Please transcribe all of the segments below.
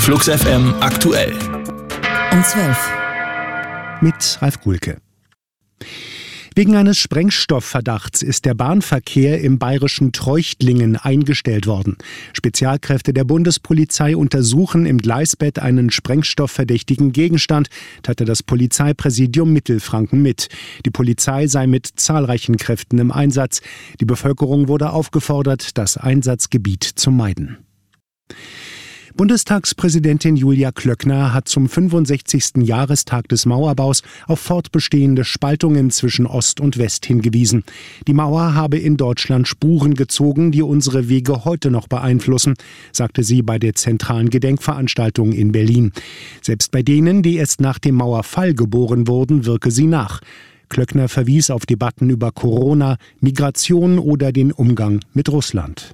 Flux FM aktuell. Um 12. Mit Ralf Gulke. Wegen eines Sprengstoffverdachts ist der Bahnverkehr im bayerischen Treuchtlingen eingestellt worden. Spezialkräfte der Bundespolizei untersuchen im Gleisbett einen sprengstoffverdächtigen Gegenstand, teilte das Polizeipräsidium Mittelfranken mit. Die Polizei sei mit zahlreichen Kräften im Einsatz. Die Bevölkerung wurde aufgefordert, das Einsatzgebiet zu meiden. Bundestagspräsidentin Julia Klöckner hat zum 65. Jahrestag des Mauerbaus auf fortbestehende Spaltungen zwischen Ost und West hingewiesen. Die Mauer habe in Deutschland Spuren gezogen, die unsere Wege heute noch beeinflussen, sagte sie bei der zentralen Gedenkveranstaltung in Berlin. Selbst bei denen, die erst nach dem Mauerfall geboren wurden, wirke sie nach. Klöckner verwies auf Debatten über Corona, Migration oder den Umgang mit Russland.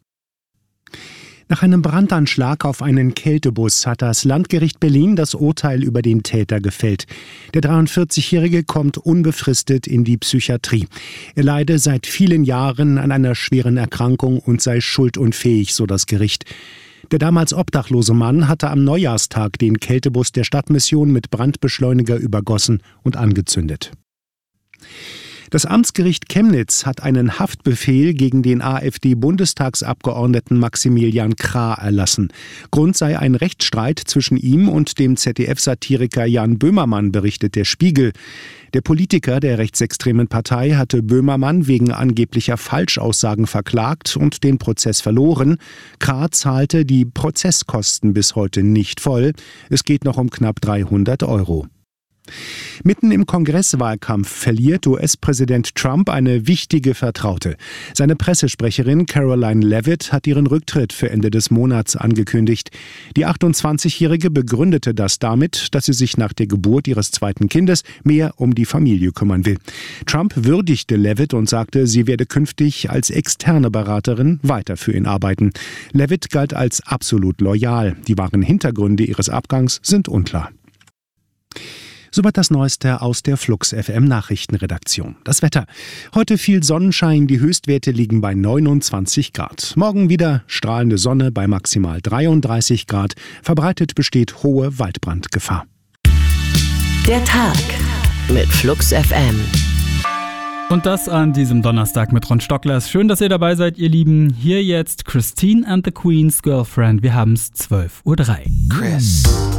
Nach einem Brandanschlag auf einen Kältebus hat das Landgericht Berlin das Urteil über den Täter gefällt. Der 43-Jährige kommt unbefristet in die Psychiatrie. Er leide seit vielen Jahren an einer schweren Erkrankung und sei schuldunfähig, so das Gericht. Der damals obdachlose Mann hatte am Neujahrstag den Kältebus der Stadtmission mit Brandbeschleuniger übergossen und angezündet. Das Amtsgericht Chemnitz hat einen Haftbefehl gegen den AfD-Bundestagsabgeordneten Maximilian Krah erlassen. Grund sei ein Rechtsstreit zwischen ihm und dem ZDF-Satiriker Jan Böhmermann, berichtet der Spiegel. Der Politiker der rechtsextremen Partei hatte Böhmermann wegen angeblicher Falschaussagen verklagt und den Prozess verloren. Krah zahlte die Prozesskosten bis heute nicht voll. Es geht noch um knapp 300 €. Mitten im Kongresswahlkampf verliert US-Präsident Trump eine wichtige Vertraute. Seine Pressesprecherin Caroline Leavitt hat ihren Rücktritt für Ende des Monats angekündigt. Die 28-Jährige begründete das damit, dass sie sich nach der Geburt ihres zweiten Kindes mehr um die Familie kümmern will. Trump würdigte Leavitt und sagte, sie werde künftig als externe Beraterin weiter für ihn arbeiten. Leavitt galt als absolut loyal. Die wahren Hintergründe ihres Abgangs sind unklar. Soweit das Neueste aus der Flux FM Nachrichtenredaktion. Das Wetter. Heute viel Sonnenschein, die Höchstwerte liegen bei 29 Grad. Morgen wieder strahlende Sonne bei maximal 33 Grad. Verbreitet besteht hohe Waldbrandgefahr. Der Tag mit Flux FM. Und das an diesem Donnerstag mit Ron Stocklers. Schön, dass ihr dabei seid, ihr Lieben. Hier jetzt Christine and the Queen's Girlfriend. Wir haben es 12:03 Uhr. Chris.